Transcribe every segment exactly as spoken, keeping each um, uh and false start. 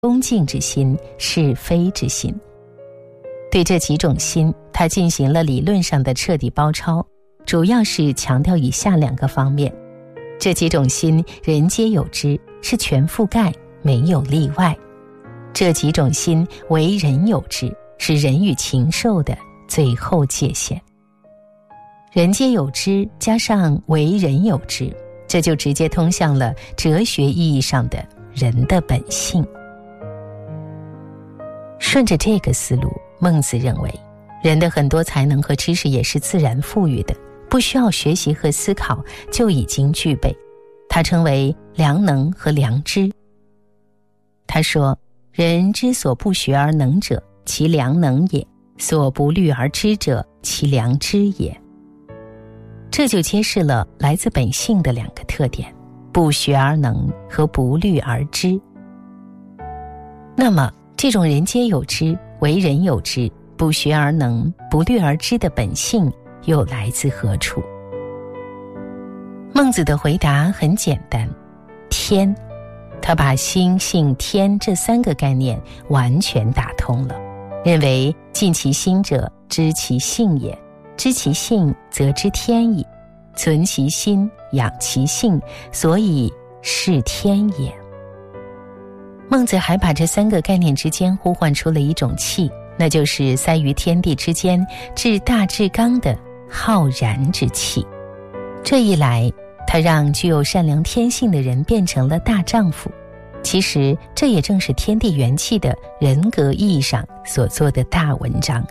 恭敬之心、是非之心。对这几种心，他进行了理论上的彻底包抄，主要是强调以下两个方面：这几种心人皆有之，是全覆盖，没有例外；这几种心为人有之，是人与禽兽的最后界限。人皆有之加上为人有之，这就直接通向了哲学意义上的人的本性。顺着这个思路，孟子认为人的很多才能和知识也是自然赋予的，不需要学习和思考就已经具备，他称为良能和良知。他说，人之所不学而能者，其良能也；所不虑而知者，其良知也。这就揭示了来自本性的两个特点：不学而能和不虑而知。那么这种人皆有之、为人有之、不学而能、不虑而知的本性又来自何处？孟子的回答很简单，天。他把心、性、天这三个概念完全打通了，认为尽其心者，知其性也；知其性，则知天矣；存其心，养其性，所以是天也。孟子还把这三个概念之间呼唤出了一种气，那就是塞于天地之间，至大至刚的浩然之气。这一来，他让具有善良天性的人变成了大丈夫。其实这也正是天地元气的人格意义上所做的大文章。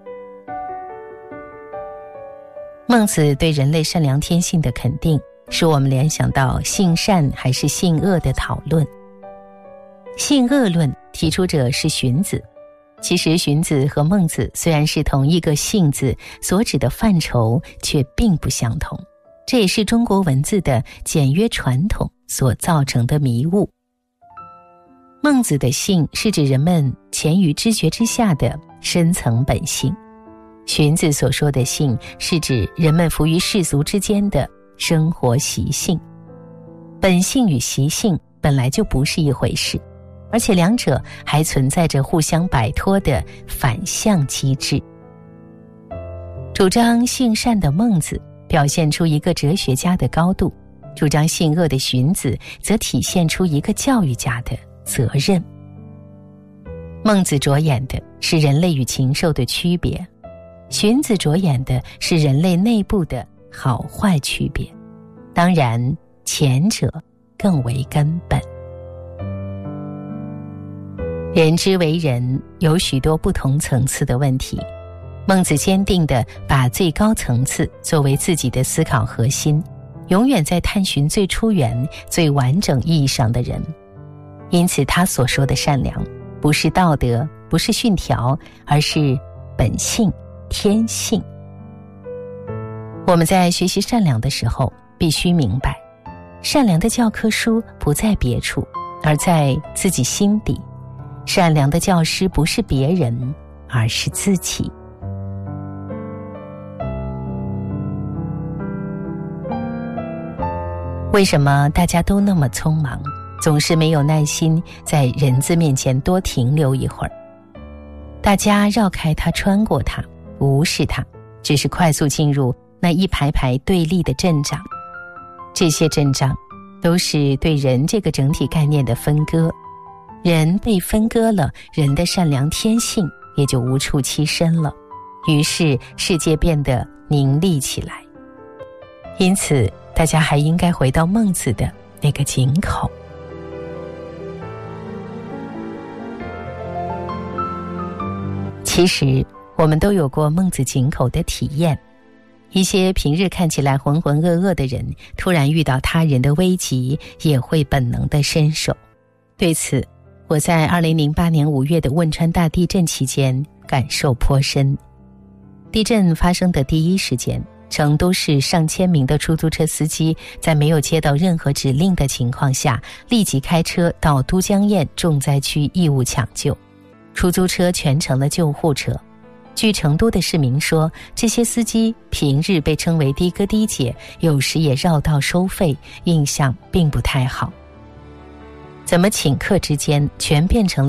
孟子对人类善良天性的肯定，使我们联想到性善还是性恶的讨论。性恶论提出者是荀子，其实荀子和孟子虽然是同一个性字，所指的范畴却并不相同，这也是中国文字的简约传统所造成的迷雾。孟子的性是指人们潜于知觉之下的深层本性，荀子所说的性是指人们浮于世俗之间的生活习性。本性与习性本来就不是一回事，而且两者还存在着互相摆脱的反向机制。主张性善的孟子表现出一个哲学家的高度，主张性恶的荀子则体现出一个教育家的责任。孟子着眼的是人类与禽兽的区别，荀子着眼的是人类内部的好坏区别，当然前者更为根本。人之为人有许多不同层次的问题，孟子坚定地把最高层次作为自己的思考核心，永远在探寻最初源、最完整意义上的人。因此他所说的善良，不是道德，不是训条，而是本性、天性。我们在学习善良的时候，必须明白，善良的教科书不在别处，而在自己心底。善良的教师不是别人，而是自己。为什么大家都那么匆忙，总是没有耐心在人字面前多停留一会儿？大家绕开它，穿过它，无视它，只是快速进入那一排排对立的阵仗。这些阵仗都是对人这个整体概念的分割，人被分割了，人的善良天性也就无处栖身了，于是世界变得凝厉起来。因此大家还应该回到孟子的那个井口。其实我们都有过孟子井口的体验，一些平日看起来浑浑噩噩的人，突然遇到他人的危急，也会本能的伸手。对此，我在二零零八年五月的汶川大地震期间感受颇深。地震发生的第一时间，成都市上千名的出租车司机在没有接到任何指令的情况下，立即开车到都江堰重灾区义务抢救，出租车全成了救护车。据成都的市民说，这些司机平日被称为的哥的姐，有时也绕道收费，印象并不太好。 怎么顷刻之间全变成了